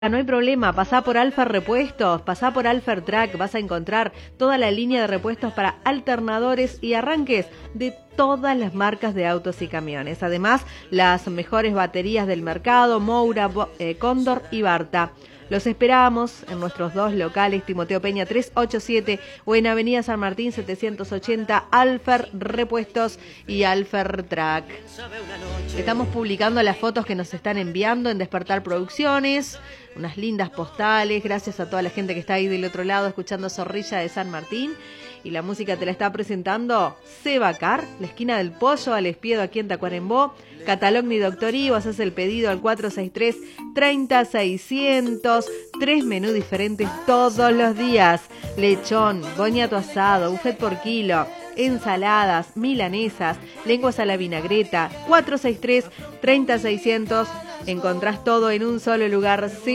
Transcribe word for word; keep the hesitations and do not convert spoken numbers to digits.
No hay problema, pasá por Alfer Repuestos, pasá por Alfer Track, vas a encontrar toda la línea de repuestos para alternadores y arranques de todas las marcas de autos y camiones. Además, las mejores baterías del mercado, Moura, eh, Cóndor y Barta. Los esperamos en nuestros dos locales, Timoteo Peña trescientos ochenta y siete o en Avenida San Martín setecientos ochenta, Alfer Repuestos y Alfer Track. Estamos publicando las fotos que nos están enviando en Despertar Producciones, unas lindas postales, gracias a toda la gente que está ahí del otro lado escuchando Zorrilla de San Martín. Y la música te la está presentando Sebacar, la esquina del Pollo, al Espiedo aquí en Tacuarembó. Catalogni Doctor I, vos haces el pedido al cuatro seis tres, treinta seiscientos. Tres menús diferentes todos los días. Lechón, boñato asado, buffet por kilo, ensaladas, milanesas, lenguas a la vinagreta. cuatro seis tres, treinta seiscientos. Encontrás todo en un solo lugar.